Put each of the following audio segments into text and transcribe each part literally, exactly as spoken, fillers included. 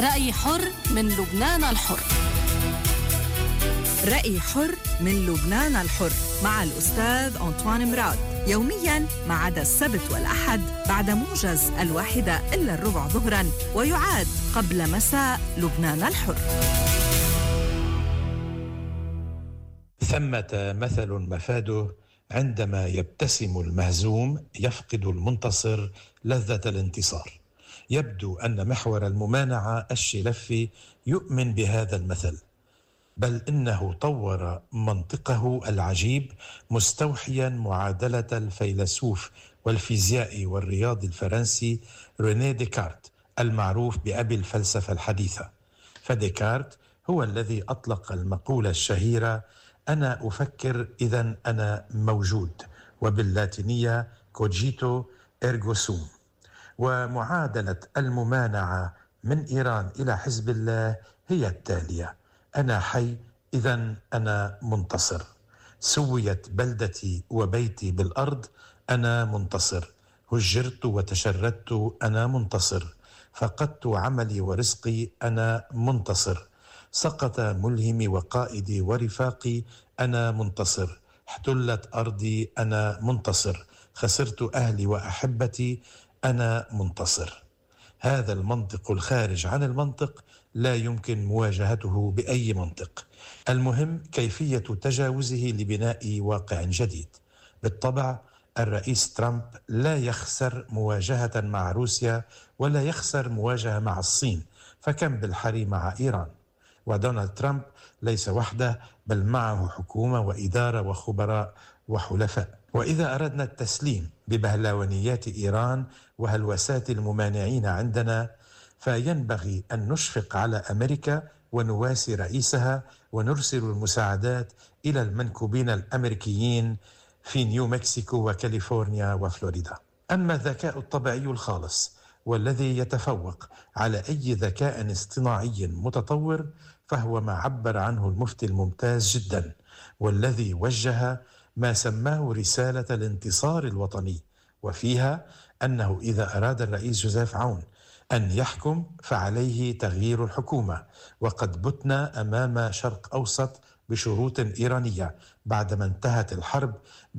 رأي حر من لبنان الحر. رأي حر من لبنان الحر مع الأستاذ أنطوان مراد، يومياً ما عدا السبت والأحد بعد موجز الواحدة إلا الربع ظهراً، ويعاد قبل مساء لبنان الحر. ثمة مثل مفاده: عندما يبتسم المهزوم يفقد المنتصر لذة الانتصار. يبدو أن محور الممانعة الشلفي يؤمن بهذا المثل، بل إنه طور منطقه العجيب مستوحيا معادلة الفيلسوف والفيزيائي والرياضي الفرنسي رينيه ديكارت المعروف بأبي الفلسفة الحديثة. فديكارت هو الذي أطلق المقولة الشهيرة: أنا أفكر إذن أنا موجود، وباللاتينية كوجيتو إرغو سوم. ومعادلة الممانعة من إيران إلى حزب الله هي التالية: أنا حي إذن أنا منتصر، سويت بلدتي وبيتي بالأرض أنا منتصر، هجرت وتشردت أنا منتصر، فقدت عملي ورزقي أنا منتصر، سقط ملهمي وقائدي ورفاقي أنا منتصر، احتلت أرضي أنا منتصر، خسرت أهلي وأحبتي أنا منتصر. هذا المنطق الخارج عن المنطق لا يمكن مواجهته بأي منطق. المهم كيفية تجاوزه لبناء واقع جديد. بالطبع الرئيس ترامب لا يخسر مواجهة مع روسيا ولا يخسر مواجهة مع الصين، فكم بالحري مع إيران. ودونالد ترامب ليس وحده، بل معه حكومة وإدارة وخبراء وحلفاء. وإذا أردنا التسليم ببهلوانيات إيران وهلوسات الممانعين عندنا، فينبغي أن نشفق على أمريكا ونواسي رئيسها ونرسل المساعدات إلى المنكوبين الأمريكيين في نيو مكسيكو وكاليفورنيا وفلوريدا. أما الذكاء الطبيعي الخالص والذي يتفوق على أي ذكاء اصطناعي متطور فهو ما عبر عنه المفتي الممتاز جدا، والذي وجه ما سماه رسالة الانتصار الوطني، وفيها أنه إذا أراد الرئيس جوزيف عون أن يحكم فعليه تغيير الحكومة، وقد بتنا أمام شرق أوسط بشروط إيرانية بعدما انتهت الحرب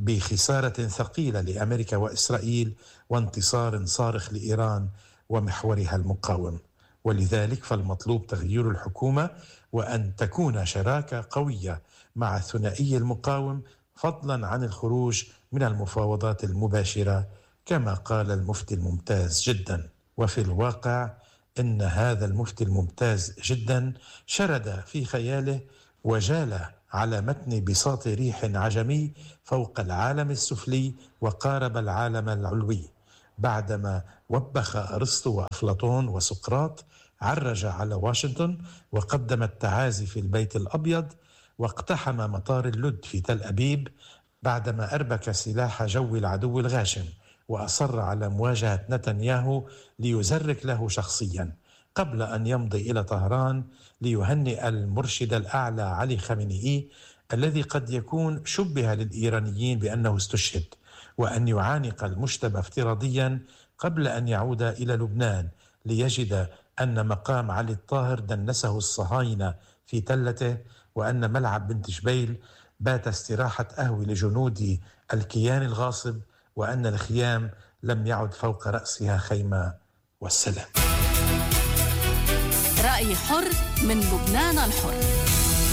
بخسارة ثقيلة لأمريكا وإسرائيل وانتصار صارخ لإيران ومحورها المقاوم. ولذلك فالمطلوب تغيير الحكومة وأن تكون شراكة قوية مع الثنائي المقاوم، فضلا عن الخروج من المفاوضات المباشرة كما قال المفتي الممتاز جدا. وفي الواقع إن هذا المفتي الممتاز جدا شرد في خياله وجال على متن بساط ريح عجمي فوق العالم السفلي وقارب العالم العلوي. بعدما وبخ أرسطو وأفلاطون وسقراط، عرج على واشنطن وقدم التعازي في البيت الأبيض، واقتحم مطار اللد في تل أبيب بعدما أربك سلاح جو العدو الغاشم، وأصر على مواجهة نتنياهو ليزرك له شخصيا، قبل أن يمضي إلى طهران ليهنئ المرشد الأعلى علي خامنئي الذي قد يكون شبه للإيرانيين بأنه استشهد، وأن يعانق المجتمع افتراضيا قبل أن يعود إلى لبنان ليجد أن مقام علي الطاهر دنسه الصهاينة في تلته، وأن ملعب بنت جبيل بات استراحة أهوي لجنود الكيان الغاصب، وأن الخيام لم يعد فوق رأسها خيمة، والسلام. رأي حر من لبنان الحر.